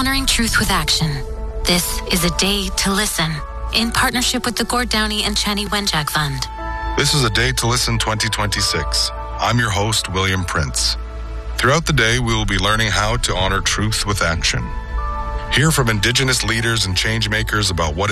Honoring Truth with Action. This is a day to listen, in partnership with the Gord Downey and Chenny Wenjack Fund. This is a Day to Listen 2026. I'm your host, William Prince. Throughout the day, we will be learning how to honor truth with action. Hear from Indigenous leaders and change makers about what